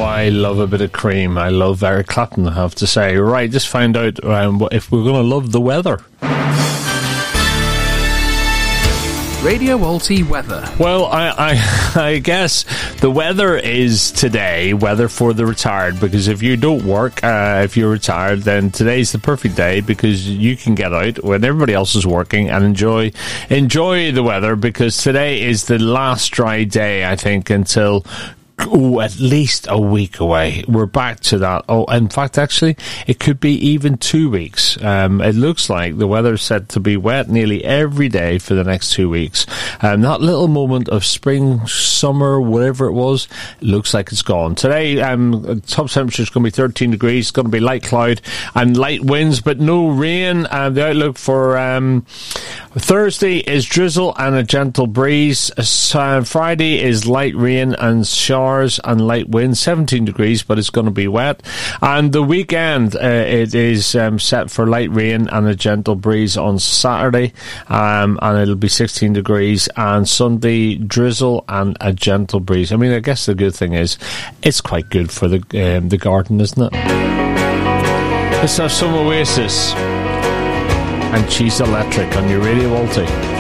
I love a bit of cream. I love Eric Clapton, I have to say. Right, just find out if we're going to love the weather. Radio Alti weather. Well, I guess the weather is today, weather for the retired, because if you don't work, if you're retired, then today's the perfect day because you can get out when everybody else is working and enjoy the weather, because today is the last dry day, I think, until at least a week away. We're back to that. Oh, in fact, actually, it could be even 2 weeks. It looks like the weather's set to be wet nearly every day for the next 2 weeks. That little moment of spring, summer, whatever it was, looks like it's gone. Today, top temperature is going to be 13 degrees. It's going to be light cloud and light winds, but no rain. The outlook for Thursday is drizzle and a gentle breeze. Friday is light rain and showers and light winds, 17 degrees, but it's going to be wet. And the weekend, it is set for light rain and a gentle breeze on Saturday, and it'll be 16 degrees. And Sunday, drizzle and a gentle breeze. I mean, I guess the good thing is it's quite good for the garden, isn't it? Let's have some Oasis and Cheese Electric on your Radio Alti.